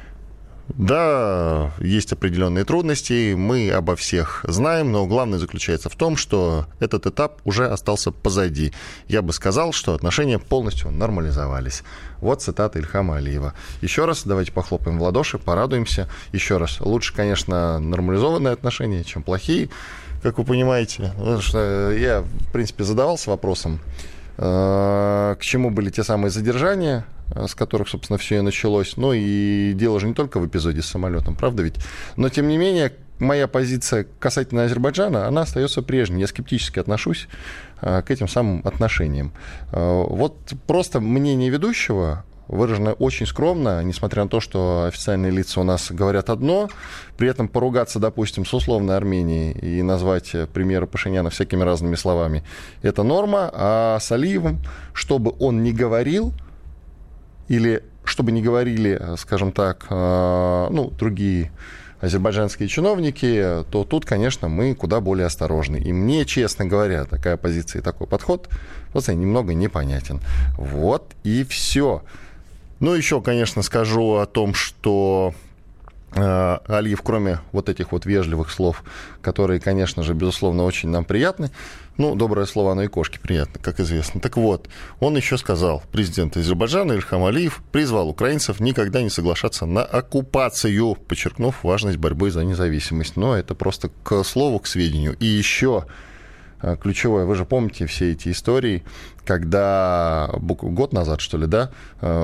Да, есть определенные трудности, мы обо всех знаем, но главное заключается в том, что этот этап уже остался позади. Я бы сказал, что отношения полностью нормализовались. Вот цитата Ильхама Алиева. Еще раз давайте похлопаем в ладоши, порадуемся. Еще раз, лучше, конечно, нормализованные отношения, чем плохие, как вы понимаете. Потому что я, в принципе, задавался вопросом, к чему были те самые задержания, с которых, собственно, все и началось. Ну и дело же не только в эпизоде с самолетом, правда ведь? Но, тем не менее, моя позиция касательно Азербайджана, она остается прежней. Я скептически отношусь к этим самым отношениям. Вот просто мнение ведущего выражено очень скромно, несмотря на то, что официальные лица у нас говорят одно, при этом поругаться, допустим, с условной Арменией и назвать премьера Пашиняна всякими разными словами, это норма, а с Алиевым, чтобы он не говорил, или чтобы не говорили, скажем так, ну, другие азербайджанские чиновники, то тут, конечно, мы куда более осторожны. И мне, честно говоря, такая позиция и такой подход просто немного непонятен. Вот и все. Ну, еще, конечно, скажу о том, что э, Алиев, кроме вот этих вот вежливых слов, которые, конечно же, безусловно, очень нам приятны, ну, доброе слово, оно и кошке приятно, как известно. Так вот, он еще сказал, президент Азербайджана Ильхам Алиев призвал украинцев никогда не соглашаться на оккупацию, подчеркнув важность борьбы за независимость. Но это просто к слову, к сведению. И еще ключевое, вы же помните все эти истории, когда год назад, что ли, да,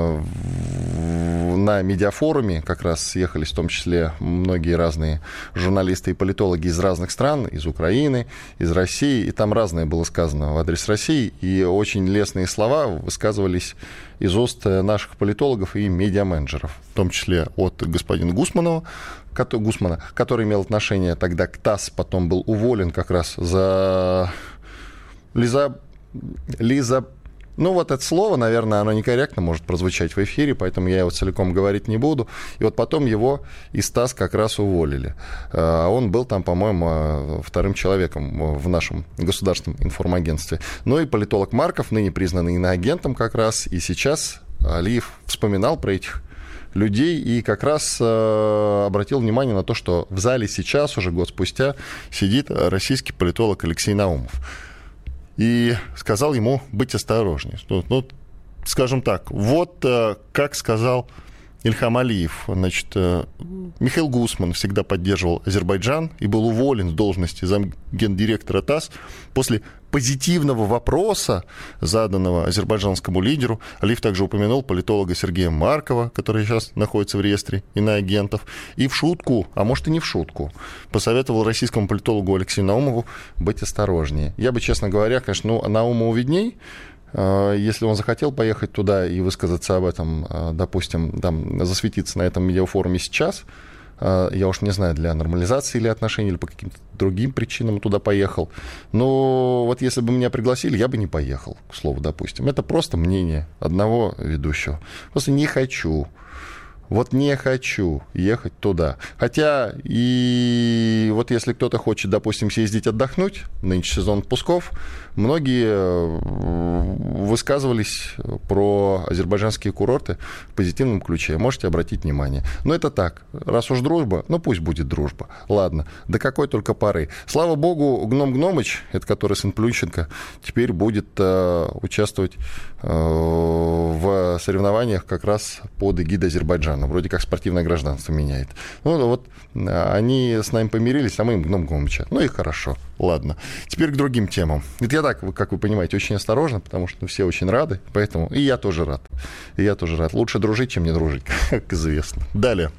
на медиафоруме как раз съехались в том числе многие разные журналисты и политологи из разных стран, из Украины, из России, и там разное было сказано в адрес России, и очень лестные слова высказывались из уст наших политологов и медиаменеджеров, в том числе от господина Гусманова, Гусмана, который имел отношение тогда к ТАСС, потом был уволен как раз за Лиза... Лиза... Ну, вот это слово, наверное, оно некорректно может прозвучать в эфире, поэтому я его целиком говорить не буду. И вот потом его из ТАСС как раз уволили. А он был там, по-моему, вторым человеком в нашем государственном информагентстве. Ну и политолог Марков, ныне признанный иноагентом как раз, и сейчас Алиев вспоминал про этих людей и как раз э, обратил внимание на то, что в зале сейчас, уже год спустя, сидит российский политолог Алексей Наумов. И сказал ему быть осторожнее. Ну, ну, скажем так, вот э, как сказал Ильхам Алиев. Значит, э, Михаил Гусман всегда поддерживал Азербайджан и был уволен с должности замгендиректора ТАСС после позитивного вопроса, заданного азербайджанскому лидеру. Алиев также упомянул политолога Сергея Маркова, который сейчас находится в реестре иноагентов, и в шутку, а может и не в шутку, посоветовал российскому политологу Алексею Наумову быть осторожнее. Я бы, честно говоря, конечно, ну, Наумову видней. Если он захотел поехать туда и высказаться об этом, допустим, там, засветиться на этом медиафоруме сейчас, я уж не знаю, для нормализации или отношений, или по каким-то другим причинам туда поехал. Но вот если бы меня пригласили, я бы не поехал, к слову, допустим. Это просто мнение одного ведущего. Просто не хочу Вот не хочу ехать туда. Хотя и вот если кто-то хочет, допустим, съездить отдохнуть, нынче сезон отпусков, многие высказывались про азербайджанские курорты в позитивном ключе. Можете обратить внимание. Но это так. Раз уж дружба, ну пусть будет дружба. Ладно. До какой только поры. Слава богу, Гном Гномыч, это который сын Плющенко, теперь будет э, участвовать э, в соревнованиях как раз под эгидой Азербайджана. Вроде как спортивное гражданство меняет. Ну, вот они с нами помирились, а мы им Гном Гномыча. Ну и хорошо. Ладно. Теперь к другим темам. Это я так, как вы понимаете, очень осторожно, потому что все очень рады, поэтому и я тоже рад. И я тоже рад. Лучше дружить, чем не дружить, как известно. Далее.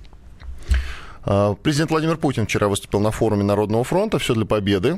Президент Владимир Путин вчера выступил на форуме Народного фронта «Все для победы».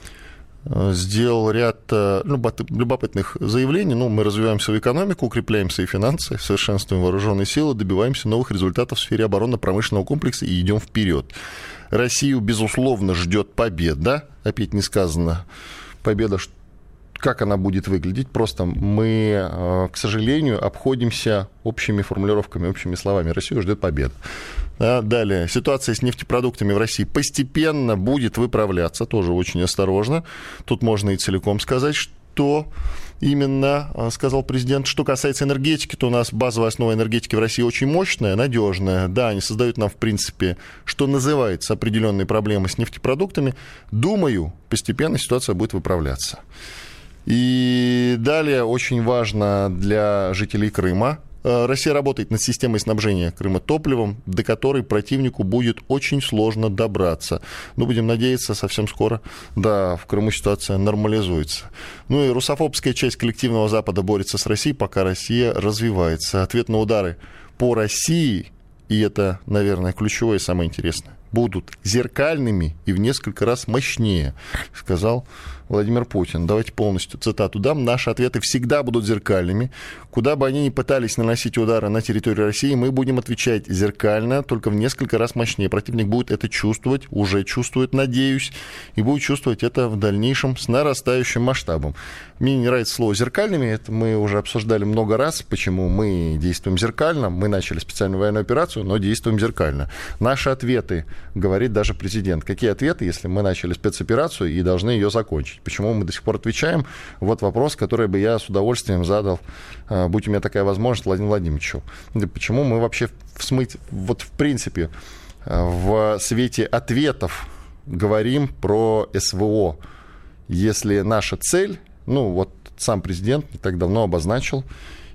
Сделал ряд любопытных заявлений. Ну, мы развиваем свою экономику, укрепляем свои финансы, совершенствуем вооруженные силы, добиваемся новых результатов в сфере оборонно-промышленного комплекса и идем вперед. Россию, безусловно, ждет победа. Опять не сказано победа, как она будет выглядеть. Просто мы, к сожалению, обходимся общими формулировками, общими словами. Россию ждет победа. Да, далее. Ситуация с нефтепродуктами в России постепенно будет выправляться, тоже очень осторожно. Тут можно и целиком сказать, что именно сказал президент. Что касается энергетики, то у нас базовая основа энергетики в России очень мощная, надежная. Да, они создают нам, в принципе, что называется, определенные проблемы с нефтепродуктами. Думаю, постепенно ситуация будет выправляться. И далее очень важно для жителей Крыма. Россия работает над системой снабжения Крыма топливом, до которой противнику будет очень сложно добраться. Но будем надеяться, совсем скоро, да, в Крыму ситуация нормализуется. Ну и русофобская часть коллективного Запада борется с Россией, пока Россия развивается. Ответ на удары по России, и это, наверное, ключевое и самое интересное, будут зеркальными и в несколько раз мощнее, сказал Владимир Путин. Давайте полностью цитату дам. Наши ответы всегда будут зеркальными. Куда бы они ни пытались наносить удары на территорию России, мы будем отвечать зеркально, только в несколько раз мощнее. Противник будет это чувствовать, уже чувствует, надеюсь, и будет чувствовать это в дальнейшем с нарастающим масштабом. Мне не нравится слово «зеркальными». Это мы уже обсуждали много раз, почему мы действуем зеркально. Мы начали специальную военную операцию, но действуем зеркально. Наши ответы, говорит даже президент. Какие ответы, если мы начали спецоперацию и должны ее закончить? Почему мы до сих пор отвечаем? Вот вопрос, который бы я с удовольствием задал, будь у меня такая возможность, Владимиру Владимировичу. Почему мы вообще в смысле, вот в принципе, в свете ответов говорим про СВО, если наша цель, ну вот сам президент не так давно обозначил,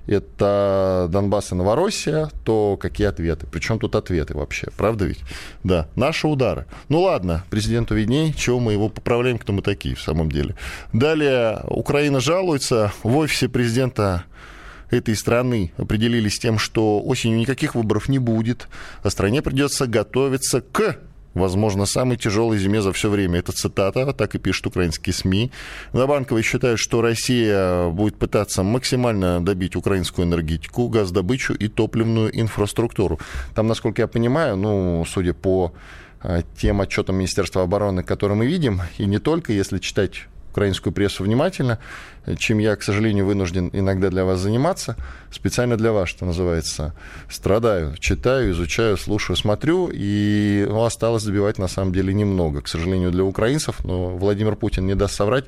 это Донбасс и Новороссия, то какие ответы? Причем тут ответы вообще? Правда ведь? Да, наши удары. Ну ладно, президенту видней, чего мы его поправляем, кто мы такие в самом деле. Далее, Украина жалуется. В офисе президента этой страны определились с тем, что осенью никаких выборов не будет, а стране придется готовиться к, возможно, самой тяжелой зиме за все время. Это цитата, так и пишут украинские СМИ. Набанковые считают, что Россия будет пытаться максимально добить украинскую энергетику, газодобычу и топливную инфраструктуру. Там, насколько я понимаю, ну, судя по тем отчетам Министерства обороны, которые мы видим, и не только, если читать украинскую прессу внимательно, чем я, к сожалению, вынужден иногда для вас заниматься, специально для вас, что называется, страдаю, читаю, изучаю, слушаю, смотрю, и ну, осталось добивать на самом деле немного, к сожалению, для украинцев, но Владимир Путин не даст соврать,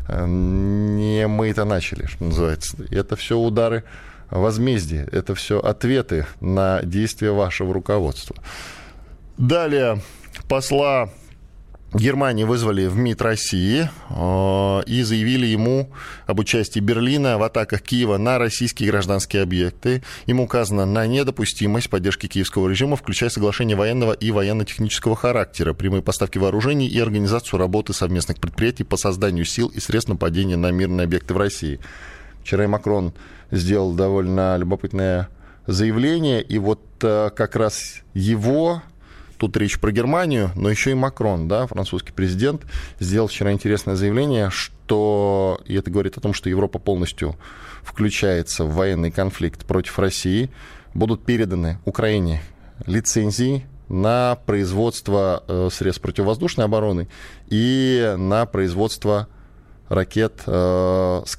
не мы это начали, что называется. Это все удары возмездия, это все ответы на действия вашего руководства. Далее, посла Германии вызвали в МИД России э, и заявили ему об участии Берлина в атаках Киева на российские гражданские объекты. Им указано на недопустимость поддержки киевского режима, включая соглашение военного и военно-технического характера, прямые поставки вооружений и организацию работы совместных предприятий по созданию сил и средств нападения на мирные объекты в России. Вчера и Макрон сделал довольно любопытное заявление, и вот э, как раз его... Тут речь про Германию, но еще и Макрон, да, французский президент, сделал вчера интересное заявление, что, и это говорит о том, что Европа полностью включается в военный конфликт против России, будут переданы Украине лицензии на производство э, средств противовоздушной обороны и на производство ракет э, «Скальп».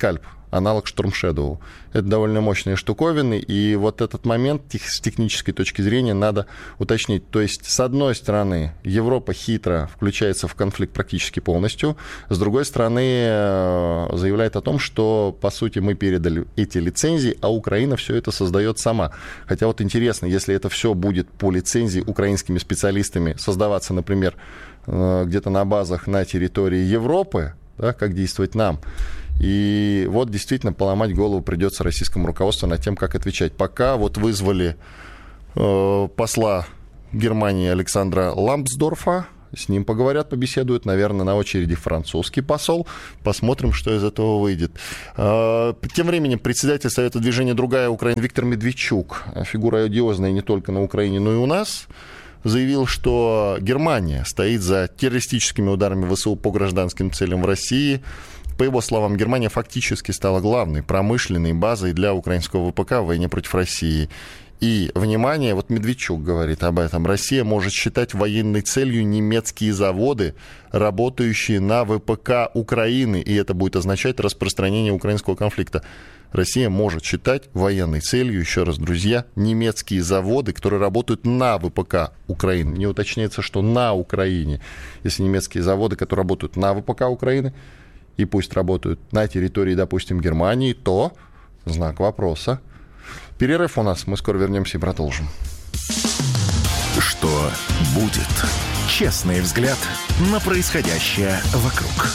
аналог Storm Shadow. Это довольно мощные штуковины, и вот этот момент с технической точки зрения надо уточнить. То есть, с одной стороны, Европа хитро включается в конфликт практически полностью, с другой стороны, заявляет о том, что, по сути, мы передали эти лицензии, а Украина все это создает сама. Хотя вот интересно, если это все будет по лицензии украинскими специалистами создаваться, например, где-то на базах на территории Европы, да, как действовать нам, и вот действительно поломать голову придется российскому руководству над тем, как отвечать. Пока вот вызвали э, посла Германии Александра Лампсдорфа, с ним поговорят, побеседуют. Наверное, на очереди французский посол. Посмотрим, что из этого выйдет. Э, тем временем председатель Совета движения «Другая Украина» Виктор Медведчук, фигура одиозная не только на Украине, но и у нас, заявил, что Германия стоит за террористическими ударами ВСУ по гражданским целям в России. По его словам, Германия фактически стала главной промышленной базой для украинского ВПК в войне против России. И, внимание, вот Медведчук говорит об этом, Россия может считать военной целью немецкие заводы, работающие на ВПК Украины, и это будет означать распространение украинского конфликта. Россия может считать военной целью, еще раз, друзья, немецкие заводы, которые работают на ВПК Украины. Не уточняется, что на Украине. Если немецкие заводы, которые работают на ВПК Украины, и пусть работают на территории, допустим, Германии, то знак вопроса. Перерыв у нас, мы скоро вернемся и продолжим. Что будет? Честный взгляд на происходящее вокруг.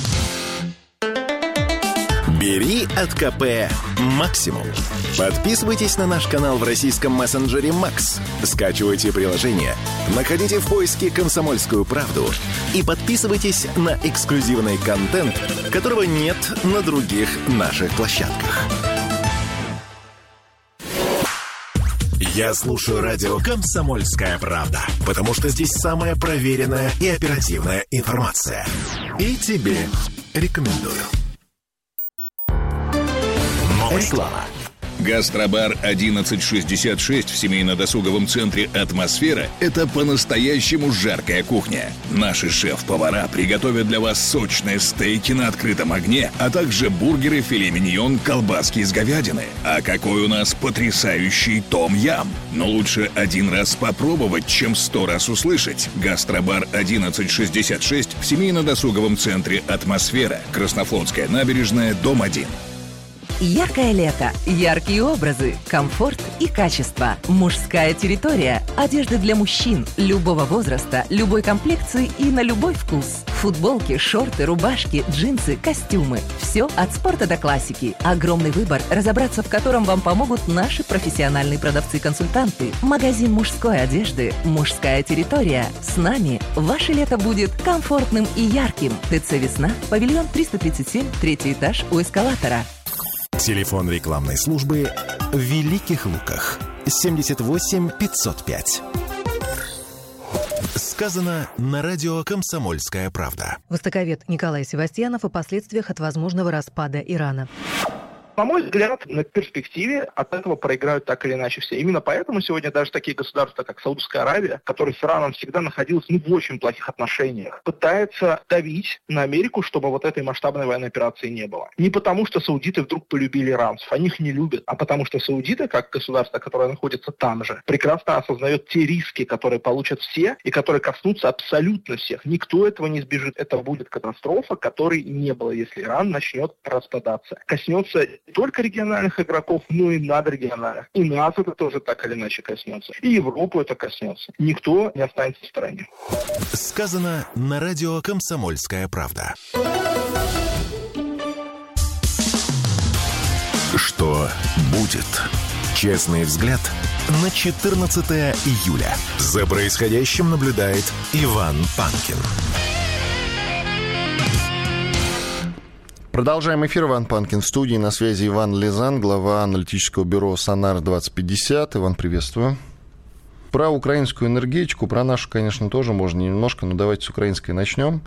Бери от КП максимум. Подписывайтесь на наш канал в российском мессенджере Макс. Скачивайте приложение, находите в поиске «Комсомольскую правду» и подписывайтесь на эксклюзивный контент, которого нет на других наших площадках. Я слушаю радио «Комсомольская правда», потому что здесь самая проверенная и оперативная информация. И тебе рекомендую. Реклама. Гастробар одиннадцать шестьдесят шесть в семейно-досуговом центре «Атмосфера» — это по-настоящему жаркая кухня. Наши шеф-повара приготовят для вас сочные стейки на открытом огне, а также бургеры, филе миньон, колбаски из говядины. А какой у нас потрясающий том-ям! Но лучше один раз попробовать, чем сто раз услышать. Гастробар одиннадцать шестьдесят шесть в семейно-досуговом центре «Атмосфера», Краснофлотская набережная, дом один. Яркое лето, яркие образы, комфорт и качество. Мужская территория. Одежда для мужчин любого возраста, любой комплекции и на любой вкус. Футболки, шорты, рубашки, джинсы, костюмы. Все от спорта до классики. Огромный выбор, разобраться в котором вам помогут наши профессиональные продавцы-консультанты. Магазин мужской одежды «Мужская территория». С нами ваше лето будет комфортным и ярким. ТЦ «Весна», павильон триста тридцать семь, третий этаж у эскалатора. Телефон рекламной службы в Великих Луках. семьдесят восемь пятьсот пять. Сказано на радио «Комсомольская правда». Востоковед Николай Севастьянов о последствиях от возможного распада Ирана. На мой взгляд, на перспективе от этого проиграют так или иначе все. Именно поэтому сегодня даже такие государства, как Саудовская Аравия, которая с Ираном всегда находилась ну, в очень плохих отношениях, пытается давить на Америку, чтобы вот этой масштабной военной операции не было. Не потому, что саудиты вдруг полюбили иранцев, они их не любят, а потому что саудиты, как государство, которое находится там же, прекрасно осознает те риски, которые получат все и которые коснутся абсолютно всех. Никто этого не избежит. Это будет катастрофа, которой не было, если Иран начнет распадаться. Коснется не только региональных игроков, но и надрегиональных. И нас это тоже так или иначе коснется. И Европу это коснется. Никто не останется в стороне. Сказано на радио «Комсомольская правда». Что будет? Честный взгляд на четырнадцатое июля. За происходящим наблюдает Иван Панкин. Продолжаем эфир. Иван Панкин в студии. На связи Иван Лизан, глава аналитического бюро «Сонар двадцать пятьдесят». Иван, приветствую. Про украинскую энергетику, про нашу, конечно, тоже можно немножко, но давайте с украинской начнем.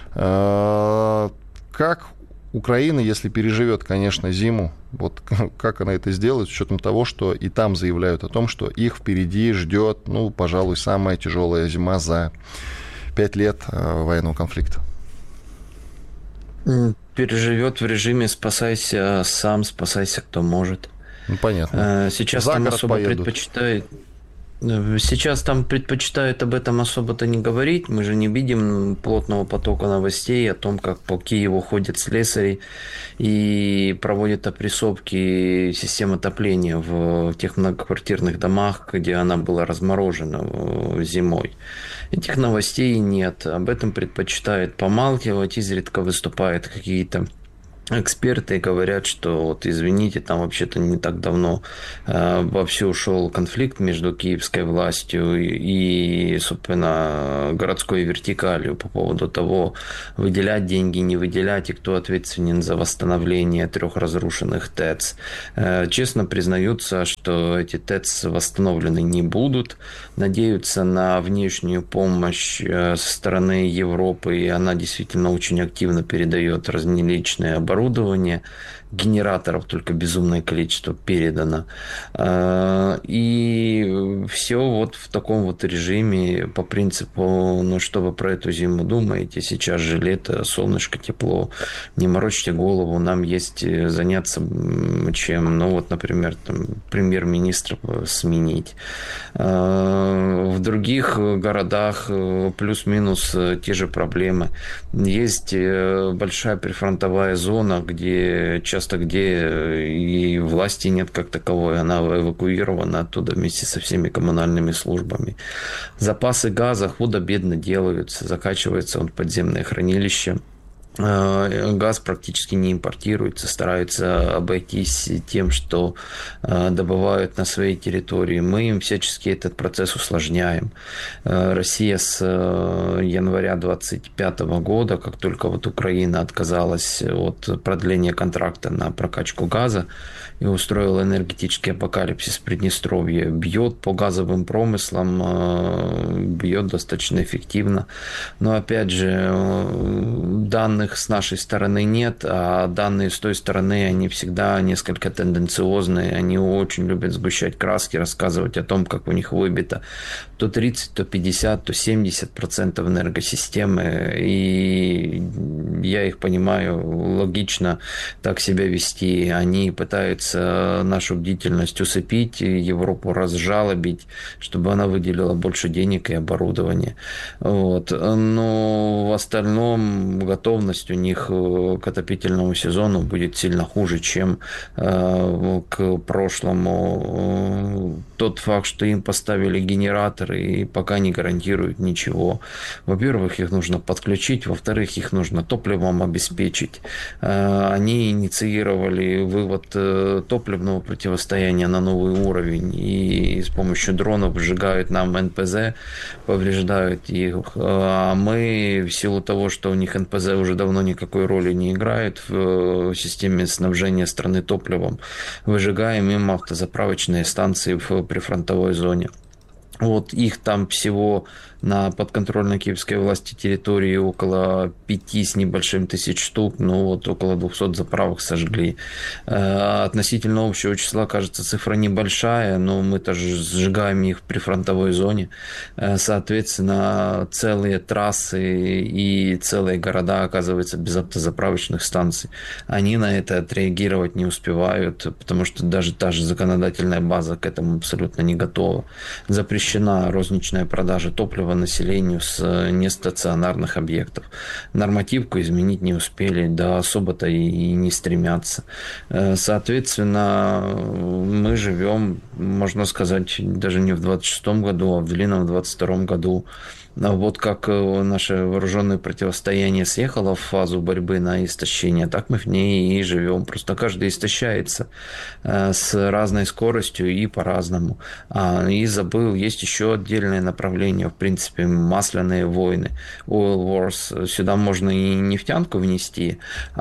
Как Украина, если переживет, конечно, зиму, вот как она это сделает, с учетом того, что и там заявляют о том, что их впереди ждет, ну, пожалуй, самая тяжелая зима за пять лет военного конфликта? переживет в режиме «спасайся сам, спасайся кто может». Ну, понятно. Сейчас За там особо поедут. предпочитает... Сейчас там предпочитают об этом особо-то не говорить. Мы же не видим плотного потока новостей о том, как по Киеву ходят слесари и проводят опрессовки систем отопления в тех многоквартирных домах, где она была разморожена зимой. Этих новостей нет. Об этом предпочитают помалкивать. Изредка выступают какие-то эксперты говорят, что вот извините, там вообще-то не так давно э, вовсю ушел конфликт между киевской властью и, и, собственно, городской вертикалью по поводу того, выделять деньги, не выделять, и кто ответственен за восстановление трех разрушенных ТЭЦ. Э, честно признаются, что эти ТЭЦ восстановлены не будут, надеются на внешнюю помощь э, со стороны Европы, и она действительно очень активно передает разноличные оборудование. Оборудование, генераторов только безумное количество передано. И все вот в таком вот режиме по принципу, ну что вы про эту зиму думаете, сейчас же лето, солнышко, тепло, не морочьте голову, нам есть заняться чем, ну вот, например, там, премьер-министра сменить. В других городах плюс-минус те же проблемы. Есть большая прифронтовая зона, где часто где и власти нет как таковой, она эвакуирована оттуда вместе со всеми коммунальными службами. Запасы газа худо-бедно делаются, закачивается он в подземное хранилище. Газ практически не импортируется, стараются обойтись тем, что добывают на своей территории. Мы им всячески этот процесс усложняем. Россия с января двадцать пятого года, как только вот Украина отказалась от продления контракта на прокачку газа и устроила энергетический апокалипсис в Приднестровье, бьет по газовым промыслам, бьет достаточно эффективно. Но опять же, данных с нашей стороны нет, а данные с той стороны, они всегда несколько тенденциозные, они очень любят сгущать краски, рассказывать о том, как у них выбито то тридцать, то пятьдесят, то семьдесят процентов энергосистемы, и я их понимаю, логично так себя вести. Они пытаются нашу бдительность усыпить, Европу разжалобить, чтобы она выделила больше денег и оборудования. Вот. Но в остальном готовность у них к отопительному сезону будет сильно хуже, чем э, к прошлому. Тот факт, что им поставили генераторы и пока не гарантируют ничего. Во-первых, их нужно подключить, во-вторых, их нужно топливом обеспечить. Э, они инициировали вывод топливного противостояния на новый уровень и с помощью дронов сжигают нам эн пэ зэ, повреждают их. А мы, в силу того, что у них эн пэ зэ уже давно никакой роли не играет в системе снабжения страны топливом, выжигаем им автозаправочные станции в прифронтовой зоне. Вот их там всего на подконтрольной киевской власти территории около пяти с небольшим тысяч штук, ну вот около двухсот заправок сожгли. Относительно общего числа, кажется, цифра небольшая, но мы тоже сжигаем их в прифронтовой зоне. Соответственно, целые трассы и целые города оказываются без автозаправочных станций. Они на это отреагировать не успевают, потому что даже та же законодательная база к этому абсолютно не готова. Запрещена розничная продажа топлива населению с нестационарных объектов. Нормативку изменить не успели, да особо-то и не стремятся. Соответственно, мы живем, можно сказать, даже не в двадцать шестом году, а в длинном двадцать втором году. Вот как наше вооруженное противостояние съехало в фазу борьбы на истощение, так мы в ней и живем. Просто каждый истощается с разной скоростью и по-разному. И забыл, есть еще отдельное направление, в принципе, масляные войны, oil wars. Сюда можно и нефтянку внести,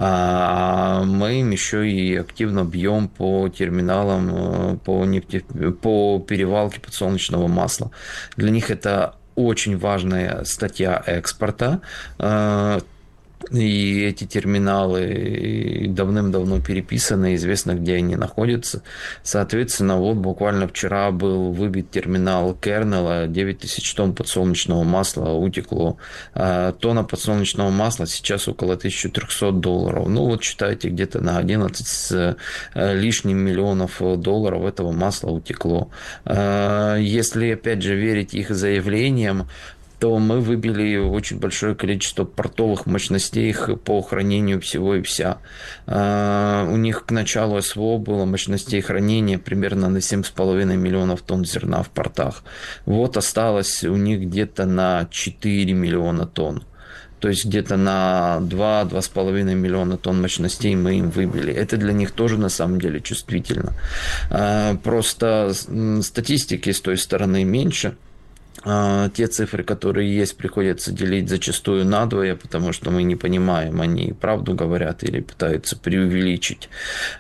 а мы им еще и активно бьем по терминалам, по, нефте... по перевалке подсолнечного масла. Для них это очень важная статья экспорта. И эти терминалы давным-давно переписаны, известно, где они находятся. Соответственно, вот буквально вчера был выбит терминал Кернела, девять тысяч тонн подсолнечного масла утекло. Тонна подсолнечного масла сейчас около тысяча триста долларов. Ну вот считайте, где-то на одиннадцать с лишним миллионов долларов этого масла утекло. Если, опять же, верить их заявлениям, то мы выбили очень большое количество портовых мощностей по хранению всего и вся. У них к началу СВО было мощностей хранения примерно на семь с половиной миллионов тонн зерна в портах. Вот осталось у них где-то на четыре миллиона тонн. То есть где-то на два-два с половиной миллиона тонн мощностей мы им выбили. Это для них тоже на самом деле чувствительно. Просто статистики с той стороны меньше. Те цифры, которые есть, приходится делить зачастую надвое, потому что мы не понимаем, они правду говорят или пытаются преувеличить.